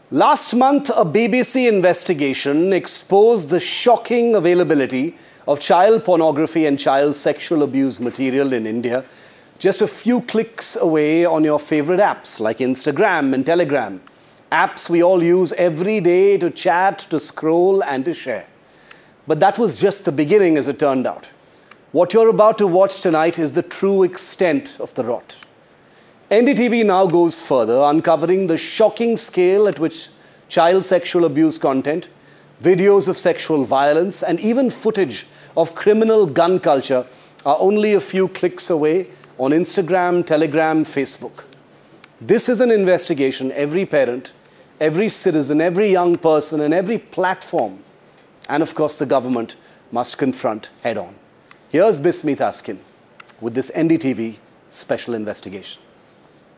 Last month, a BBC investigation exposed the shocking availability of child pornography and child sexual abuse material in India, just a few clicks away on your favorite apps like Instagram and Telegram. Apps we all use every day to chat, to scroll and to share. But that was just the beginning, as it turned out. What you're about to watch tonight is the true extent of the rot. NDTV now goes further, uncovering the shocking scale at which child sexual abuse content, videos of sexual violence, and even footage of criminal gun culture are only a few clicks away on Instagram, Telegram, Facebook. This is an investigation every parent, every citizen, every young person, and every platform, and of course the government, must confront head-on. Here's Bismeet Askin with this NDTV special investigation.